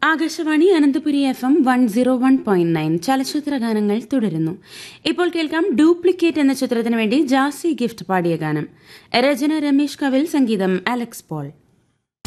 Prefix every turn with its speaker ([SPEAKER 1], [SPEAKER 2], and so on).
[SPEAKER 1] Akashvani Ananthapuri FM 101.9 ചലച്ചിത്ര ഗാനങ്ങൾ തുടരുന്നു. ഇപ്പോൾ കേൾക്കാം ഡ്യൂപ്ലിക്കേറ്റ് എന്ന ചിത്രത്തിനു വേണ്ടി ജാസി ഗിഫ്റ്റ് പാടിയ ഗാനം. രചന രമേശ് കവിൽ, സംഗീതം അലക്സ് പോൾ.